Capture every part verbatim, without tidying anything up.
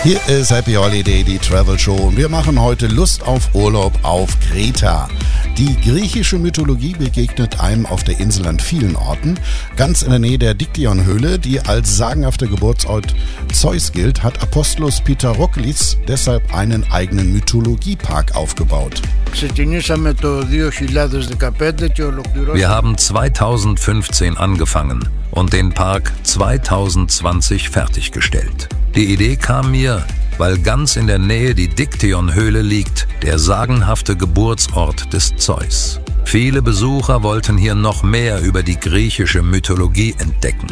Hier ist Happy Holiday, die Travel Show, und wir machen heute Lust auf Urlaub auf Kreta. Die griechische Mythologie begegnet einem auf der Insel an vielen Orten. Ganz in der Nähe der Diktion-Höhle, die als sagenhafter Geburtsort Zeus gilt, hat Apostolos Pitarouklis deshalb einen eigenen Mythologiepark aufgebaut. Wir haben zweitausendfünfzehn angefangen und den Park zweitausendzwanzig fertiggestellt. Die Idee kam mir, weil ganz in der Nähe die Diktion-Höhle liegt, der sagenhafte Geburtsort des Zeus. Viele Besucher wollten hier noch mehr über die griechische Mythologie entdecken.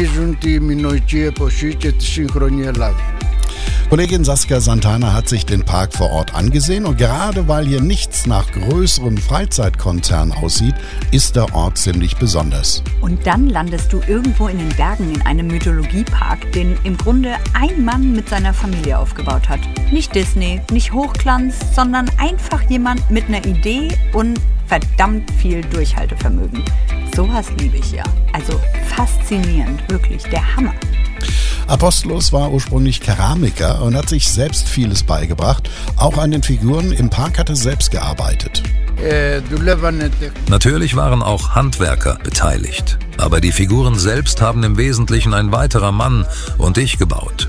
Kollegin Saskia Santana hat sich den Park vor Ort angesehen, und gerade weil hier nichts nach größeren Freizeitkonzernen aussieht, ist der Ort ziemlich besonders. Und dann landest du irgendwo in den Bergen in einem Mythologiepark, den im Grunde ein Mann mit seiner Familie aufgebaut hat. Nicht Disney, nicht Hochglanz, sondern einfach jemand mit einer Idee und verdammt viel Durchhaltevermögen. Sowas liebe ich ja. Also faszinierend, wirklich, der Hammer. Apostolos war ursprünglich Keramiker und hat sich selbst vieles beigebracht. Auch an den Figuren im Park hat er selbst gearbeitet. Natürlich waren auch Handwerker beteiligt, aber die Figuren selbst haben im Wesentlichen ein weiterer Mann und ich gebaut.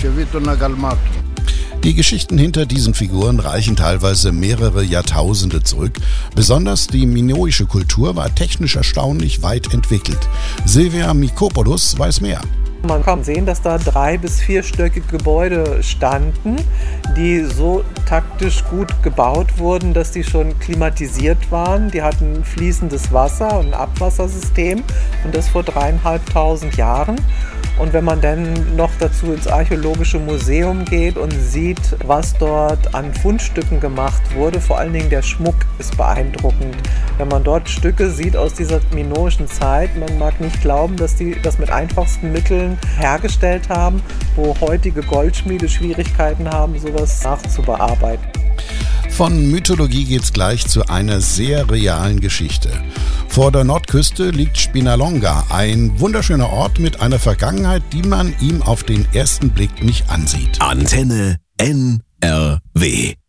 Die Geschichten hinter diesen Figuren reichen teilweise mehrere Jahrtausende zurück. Besonders die minoische Kultur war technisch erstaunlich weit entwickelt. Silvia Mikopoulos weiß mehr. Man kann sehen, dass da drei- bis vierstöckige Gebäude standen, die so taktisch gut gebaut wurden, dass die schon klimatisiert waren. Die hatten fließendes Wasser und ein Abwassersystem, und das vor dreieinhalbtausend Jahren. Und wenn man dann noch dazu ins Archäologische Museum geht und sieht, was dort an Fundstücken gemacht wurde, vor allen Dingen der Schmuck ist beeindruckend. Wenn man dort Stücke sieht aus dieser minoischen Zeit, man mag nicht glauben, dass die das mit einfachsten Mitteln hergestellt haben, wo heutige Goldschmiede Schwierigkeiten haben, sowas nachzubearbeiten. Von Mythologie geht's gleich zu einer sehr realen Geschichte. Vor der Nordküste liegt Spinalonga, ein wunderschöner Ort mit einer Vergangenheit, die man ihm auf den ersten Blick nicht ansieht. Antenne N R W